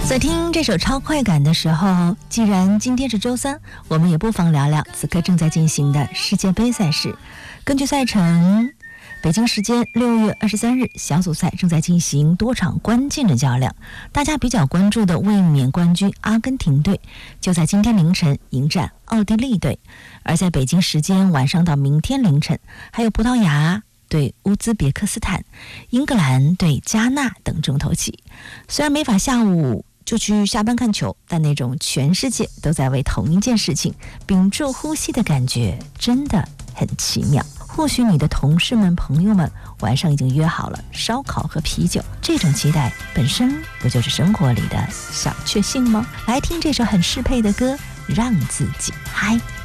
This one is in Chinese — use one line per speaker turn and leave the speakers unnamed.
在听这首超快感的时候，既然今天是周三，我们也不妨聊聊此刻正在进行的世界杯赛事。根据赛程，北京时间6月23日，小组赛正在进行多场关键的较量。大家比较关注的卫冕冠军阿根廷队就在今天凌晨迎战奥地利队，而在北京时间晚上到明天凌晨，还有葡萄牙对乌兹别克斯坦、英格兰对加纳等重头戏。虽然没法下午就去下班看球，但那种全世界都在为同一件事情屏住呼吸的感觉真的很奇妙。或许你的同事们、朋友们晚上已经约好了烧烤和啤酒，这种期待本身不就是生活里的小确幸吗？来听这首很适配的歌，让自己嗨。